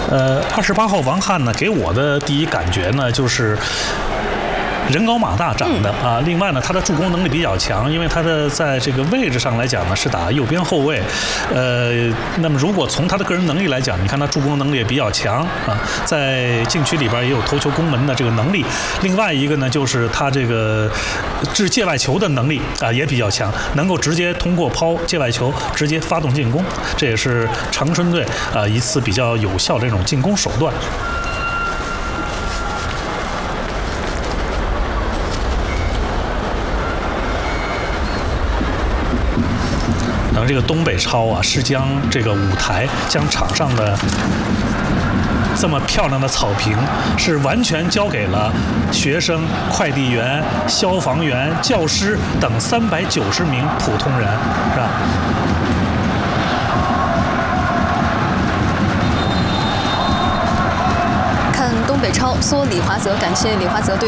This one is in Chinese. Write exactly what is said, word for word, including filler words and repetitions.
呃，二十八号王翰呢，给我的第一感觉呢，就是人高马大长的啊。另外呢，他的助攻能力比较强，因为他的在这个位置上来讲呢，是打右边后卫。呃，那么如果从他的个人能力来讲，你看他助攻能力也比较强啊，在禁区里边也有头球攻门的这个能力。另外一个呢，就是他这个掷界外球的能力啊也比较强，能够直接通过抛界外球直接发动进攻，这也是长春队啊一次比较有效的这种进攻手段。等这个东北超啊，是将这个舞台，将场上的这么漂亮的草坪，是完全交给了学生、快递员、消防员、教师等三百九十名普通人，是吧？ 看东北超，说李华泽，感谢李华泽对。